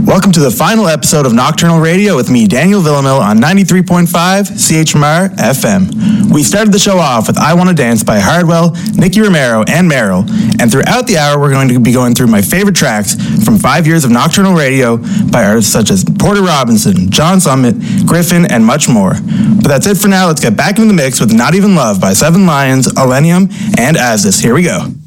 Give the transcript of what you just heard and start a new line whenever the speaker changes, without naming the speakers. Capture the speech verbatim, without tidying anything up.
Welcome to the final episode of Nocturnal Radio with me, Daniel Villamil, on ninety-three point five C H M R F M. We started the show off with I Wanna Dance by Hardwell, Nicky Romero, and Meryl, and throughout the hour we're going to be going through my favorite tracks from five years of Nocturnal Radio by artists such as Porter Robinson, John Summit, Griffin, and much more. But that's it for now. Let's get back into the mix with Not Even Love by Seven Lions, Millennium, and As This. Here we go.